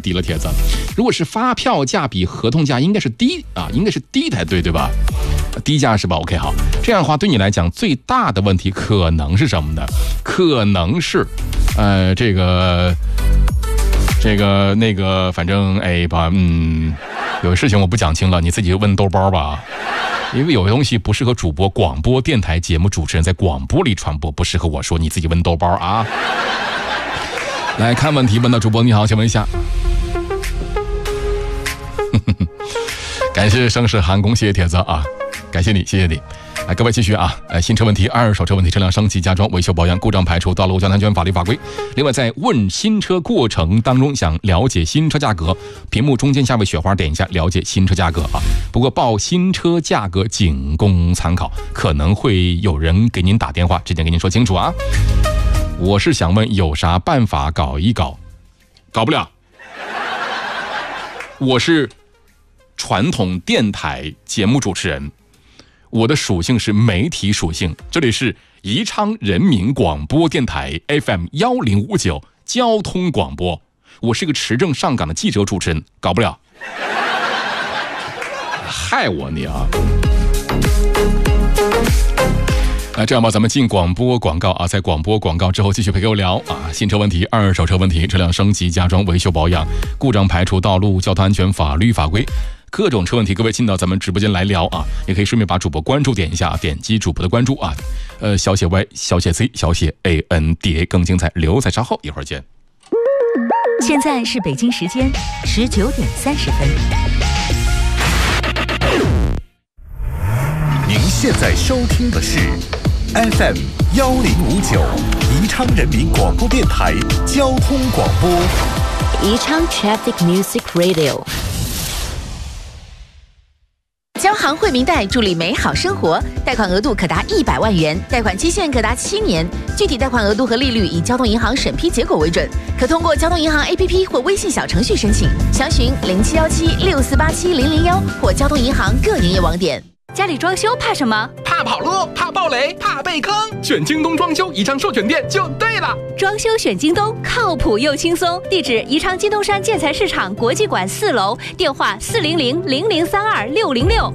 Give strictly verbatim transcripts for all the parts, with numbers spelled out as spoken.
低了帖子。如果是发票价比合同价应该是低啊，应该是低才对，对吧？低价是吧 ？OK， 好，这样的话对你来讲最大的问题可能是什么呢？可能是，呃，这个。这个那个，反正哎吧，嗯，有事情我不讲清了，你自己问兜包吧。因为有些东西不适合主播，广播电台节目主持人在广播里传播，不适合我说，你自己问兜包啊。来看问题，问到主播你好，请问一下。感谢盛世韩公，谢谢帖子啊，感谢你，谢谢你。来，各位继续啊！呃，新车问题、二手车问题、车辆升级加装、维修保养、故障排除、道路交通安全法律法规。另外，在问新车过程当中，想了解新车价格，屏幕中间下位雪花点一下，了解新车价格啊。不过报新车价格仅供参考，可能会有人给您打电话，之前给您说清楚啊。我是想问，有啥办法搞一搞？搞不了。我是传统电台节目主持人。我的属性是媒体属性，这里是宜昌人民广播电台 F M 一零五九交通广播，我是个持证上岗的记者主持人，搞不了。害我你啊！那这样吧，咱们进广播广告啊，在广播广告之后继续陪给我聊啊，新车问题、二手车问题、车辆升级加装、维修保养、故障排除、道路交通安全法律法规。各种车问题，各位进到咱们直播间来聊啊，也可以顺便把主播关注点一下，点击主播的关注啊，呃，小写 Y， 小写 C， 小写 A N D A， 更精彩，留在稍后，一会儿见。 现在是北京时间十九点三十分。 您现在收听的是 F M 一零五九宜昌人民广播电台交通广播， 宜昌 Traffic Music Radio。交行惠民贷助力美好生活，贷款额度可达一百万元，贷款期限可达七年，具体贷款额度和利率以交通银行审批结果为准，可通过交通银行 A P P 或微信小程序申请，详询零七幺七六四八七零零幺或交通银行各营业网点。 家里装修怕什么？ 怕跑路，怕爆雷，怕被坑。选京东装修宜昌授权店就对了。 装修选京东，靠谱又轻松。地址：宜昌金东山建材市场国际馆四楼，电话：四零零零零三二六零六。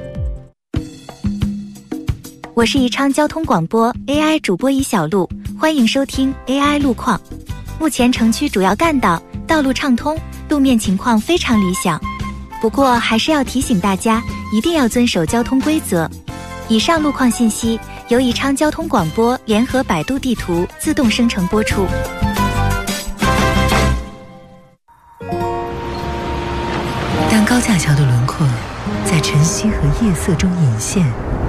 我是宜昌交通广播 A I 主播尹小璐，欢迎收听 A I 路况。目前城区主要干道道路畅通，路面情况非常理想。不过还是要提醒大家，一定要遵守交通规则。以上路况信息由宜昌交通广播联合百度地图自动生成播出。 当高架桥的轮廓在晨曦和夜色中隐现，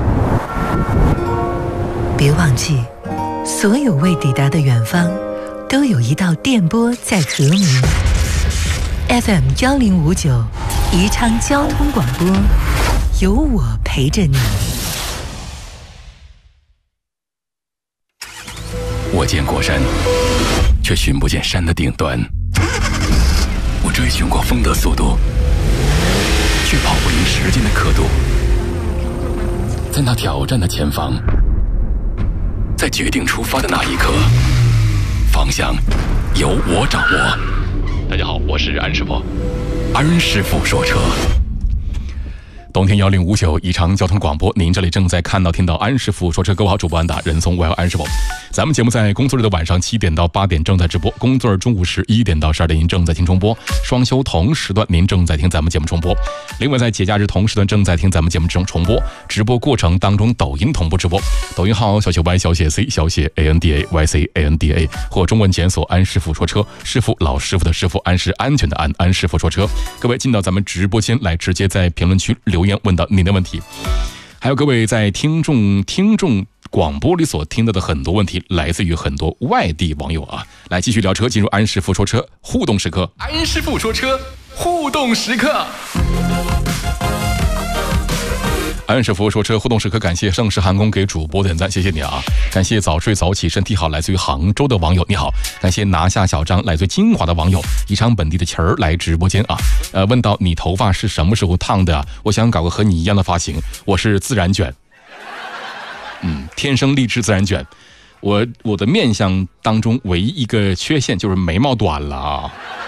别忘记，所有未抵达的远方，都有一道电波在和鸣。F M 一零五九宜昌交通广播，有我陪着你。 我见过山，却寻不见山的顶端。我追寻过风的速度，却跑不赢时间的刻度。在那挑战的前方，在决定出发的那一刻，方向由我掌握。大家好，我是安师傅，安师傅说车。冬天幺零五九宜昌交通广播，您这里正在看到听到安师傅说车。各位好，主播安达人松，我要安师傅。咱们节目在工作日的晚上七点到八点正在直播，工作日中午十一点到十二点您正在听重播，双休同时段您正在听咱们节目重播。另外在节假日同时段正在听咱们节目中重播，直播过程当中抖音同步直播，抖音号小写 Y 小写 C 小写 A N D A Y C A N D A 或中文检索安师傅说车，师傅老师傅的师傅，安是安全的安，安师傅说车。各位进到咱们直播间来，直接在评论区留言问到您的问题，还有各位在听众听众广播里所听到的很多问题，来自于很多外地网友啊。来继续聊车，进入安师傅说车互动时刻。 安师傅说车互动时刻。 安师傅说车互动时刻，感谢盛世韩工给主播点赞，谢谢你啊！感谢早睡早起身体好来自于杭州的网友，你好！感谢拿下小张来自金华的网友，宜昌本地的旗儿来直播间啊！呃，问到你头发是什么时候烫的啊？我想搞个和你一样的发型，我是自然卷，嗯，天生丽质自然卷。我我的面相当中唯一一个缺陷就是眉毛短了啊。